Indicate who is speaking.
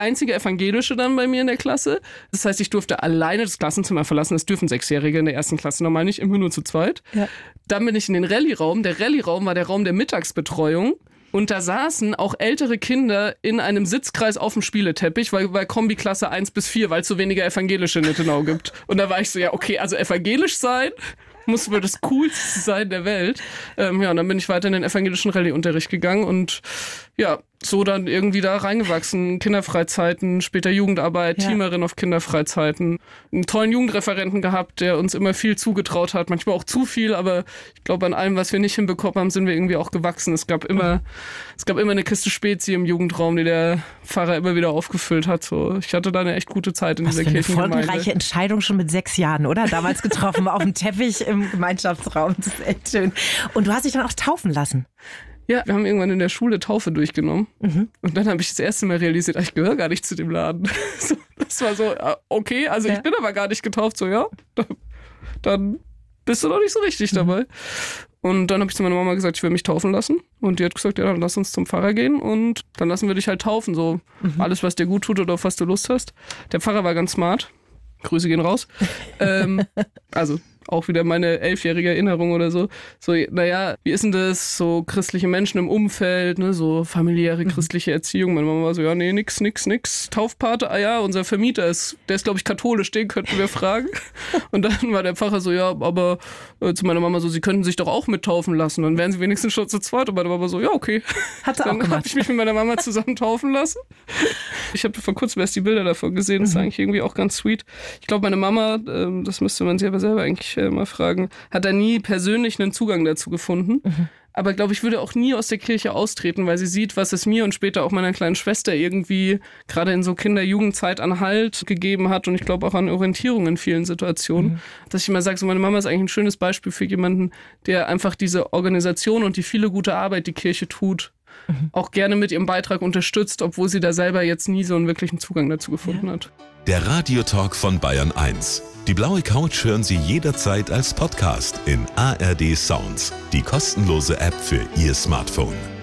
Speaker 1: einzige Evangelische dann bei mir in der Klasse. Das heißt, ich durfte alleine das Klassenzimmer verlassen. Das dürfen 6-Jährige in der ersten Klasse normal nicht, immer nur zu zweit. Ja. Dann bin ich in den Rallye-Raum. Der Rallye-Raum war der Raum der Mittagsbetreuung. Und da saßen auch ältere Kinder in einem Sitzkreis auf dem Spieleteppich, weil Kombi-Klasse 1 bis 4, weil es so weniger Evangelische in Nittenau gibt. Und da war ich so, ja okay, also evangelisch sein muss wohl das Coolste sein der Welt. Und dann bin ich weiter in den evangelischen Rallye-Unterricht gegangen und ja, so dann irgendwie da reingewachsen. Kinderfreizeiten, später Jugendarbeit, Teamerin auf Kinderfreizeiten. Einen tollen Jugendreferenten gehabt, der uns immer viel zugetraut hat, manchmal auch zu viel, aber ich glaube, an allem, was wir nicht hinbekommen haben, sind wir irgendwie auch gewachsen. Es gab immer eine Kiste Spezi im Jugendraum, die der Pfarrer immer wieder aufgefüllt hat. So, ich hatte da eine echt gute Zeit in dieser Kirchengemeinde.
Speaker 2: Eine folgenreiche Entscheidung schon mit 6 Jahren, oder? Damals getroffen, auf dem Teppich im Gemeinschaftsraum. Das ist echt schön. Und du hast dich dann auch taufen lassen.
Speaker 1: Ja, wir haben irgendwann in der Schule Taufe durchgenommen. Und dann habe ich das erste Mal realisiert, ich gehöre gar nicht zu dem Laden. Das war so, okay, also ich bin aber gar nicht getauft. So, ja, dann bist du doch nicht so richtig dabei. Und dann habe ich zu meiner Mama gesagt, ich will mich taufen lassen. Und die hat gesagt, ja, dann lass uns zum Pfarrer gehen und dann lassen wir dich halt taufen. So alles, was dir gut tut oder auf was du Lust hast. Der Pfarrer war ganz smart. Grüße gehen raus. Also auch wieder meine 11-jährige Erinnerung oder so. So, naja, wie ist denn das? So christliche Menschen im Umfeld, ne, so familiäre christliche Erziehung. Meine Mama war so, ja, nee, nix. Taufpate, unser Vermieter der ist, glaube ich, katholisch, den könnten wir fragen. Und dann war der Pfarrer so, ja, aber zu meiner Mama so, sie könnten sich doch auch mittaufen lassen. Dann wären sie wenigstens schon zu zweit. Und meine Mama so, ja, okay.
Speaker 2: Hat sie auch gemacht.
Speaker 1: Dann habe ich mich mit meiner Mama zusammen taufen lassen. Ich habe vor kurzem erst die Bilder davon gesehen. Das ist eigentlich irgendwie auch ganz sweet. Ich glaube, meine Mama, das müsste man sie aber selber eigentlich mal fragen, hat da nie persönlich einen Zugang dazu gefunden. Aber glaube ich, würde auch nie aus der Kirche austreten, weil sie sieht, was es mir und später auch meiner kleinen Schwester irgendwie gerade in so Kinder-Jugendzeit an Halt gegeben hat und ich glaube auch an Orientierung in vielen Situationen. Dass ich immer sage, so meine Mama ist eigentlich ein schönes Beispiel für jemanden, der einfach diese Organisation und die viele gute Arbeit, die Kirche tut, auch gerne mit ihrem Beitrag unterstützt, obwohl sie da selber jetzt nie so einen wirklichen Zugang dazu gefunden hat.
Speaker 3: Der Radiotalk von Bayern 1. Die blaue Couch hören Sie jederzeit als Podcast in ARD Sounds, die kostenlose App für Ihr Smartphone.